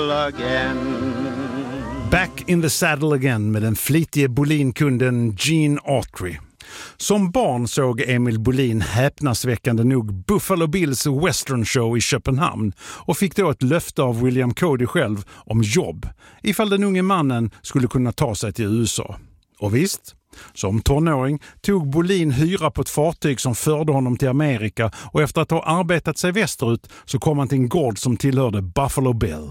Back in the saddle again med den flitige Bohlin-kunden Gene Autry. Som barn såg Emil Bohlin häpnadsväckande nog Buffalo Bills Western Show i Köpenhamn och fick då ett löfte av William Cody själv om jobb ifall den unge mannen skulle kunna ta sig till USA. Och visst, som tonåring tog Bohlin hyra på ett fartyg som förde honom till Amerika och efter att ha arbetat sig västerut så kom han till en gård som tillhörde Buffalo Bill.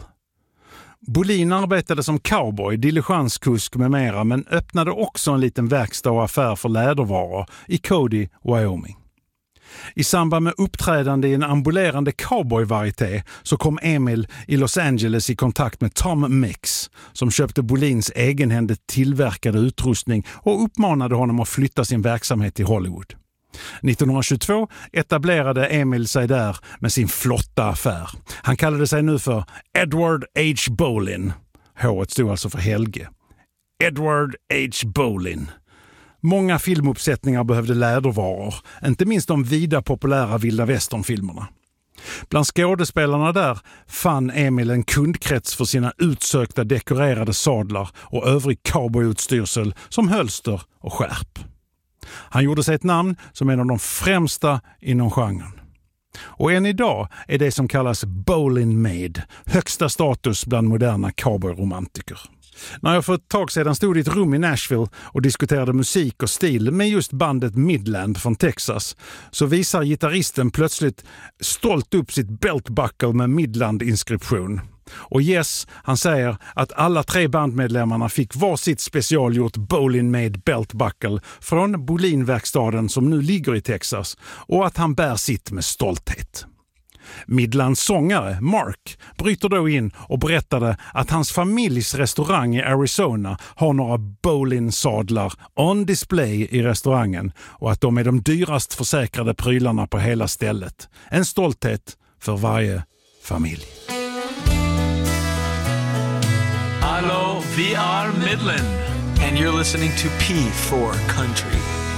Bohlin arbetade som cowboy, diligenskusk med mera men öppnade också en liten verkstad och affär för lädervaror i Cody, Wyoming. I samband med uppträdande i en ambulerande cowboy-varieté så kom Emil i Los Angeles i kontakt med Tom Mix som köpte Bohlins egenhändigt tillverkade utrustning och uppmanade honom att flytta sin verksamhet till Hollywood. 1922 etablerade Emil sig där med sin flotta affär. Han kallade sig nu för Edward H. Bohlin. H-et stod alltså för Helge. Edward H. Bohlin. Många filmuppsättningar behövde lädervaror, inte minst de vida populära vilda västernfilmerna. Bland skådespelarna där fann Emil en kundkrets för sina utsökta dekorerade sadlar och övrig cowboyutstyrsel som hölster och skärp. Han gjorde sig ett namn som en av de främsta inom genren. Och än idag är det som kallas Bohlin Made högsta status bland moderna cowboyromantiker. När jag för ett tag sedan stod i ett rum i Nashville och diskuterade musik och stil med just bandet Midland från Texas så visar gitarristen plötsligt stolt upp sitt beltbuckle med Midland-inskription. Och Yes, han säger att alla 3 bandmedlemmarna fick var sitt specialgjort Bohlin Made beltbuckle från Bohlin-verkstaden som nu ligger i Texas och att han bär sitt med stolthet. Midlands sångare, Mark, bryter då in och berättade att hans familjs restaurang i Arizona har några Bohlin-sadlar on display i restaurangen och att de är de dyrast försäkrade prylarna på hela stället. En stolthet för varje familj. Hello, we are Midland, and you're listening to P4 Country.